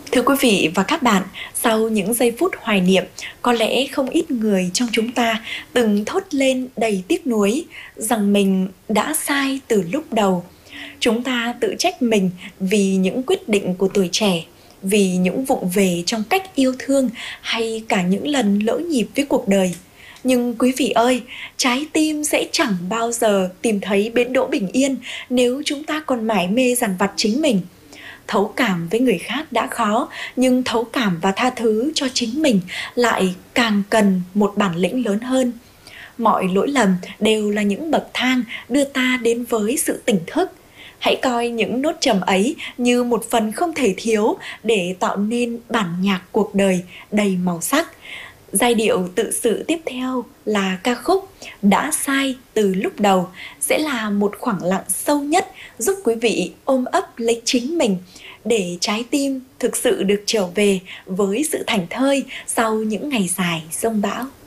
Thưa quý vị và các bạn, sau những giây phút hoài niệm, có lẽ không ít người trong chúng ta từng thốt lên đầy tiếc nuối rằng mình đã sai từ lúc đầu. Chúng ta tự trách mình vì những quyết định của tuổi trẻ, vì những vụng về trong cách yêu thương hay cả những lần lỡ nhịp với cuộc đời. Nhưng quý vị ơi, trái tim sẽ chẳng bao giờ tìm thấy bến đỗ bình yên nếu chúng ta còn mải mê dằn vặt chính mình. Thấu cảm với người khác đã khó, nhưng thấu cảm và tha thứ cho chính mình lại càng cần một bản lĩnh lớn hơn. Mọi lỗi lầm đều là những bậc thang đưa ta đến với sự tỉnh thức. Hãy coi những nốt trầm ấy như một phần không thể thiếu để tạo nên bản nhạc cuộc đời đầy màu sắc. Giai điệu tự sự tiếp theo là ca khúc Đã sai từ lúc đầu, sẽ là một khoảng lặng sâu nhất giúp quý vị ôm ấp lấy chính mình để trái tim thực sự được trở về với sự thảnh thơi sau những ngày dài giông bão.